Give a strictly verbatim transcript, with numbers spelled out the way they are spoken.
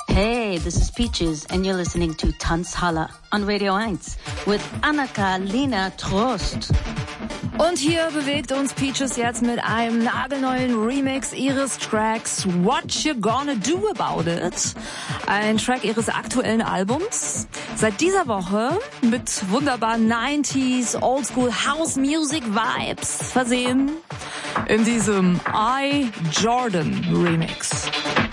Hey, this is Peaches and you're listening to Tanzhalle on Radio eins with Anna-Karolina Trost. Und hier bewegt uns Peaches jetzt mit einem nagelneuen Remix ihres Tracks What You Gonna Do About It? Ein Track ihres aktuellen Albums. Seit dieser Woche mit wunderbaren neunziger Oldschool House Music Vibes versehen in diesem I Jordan Remix.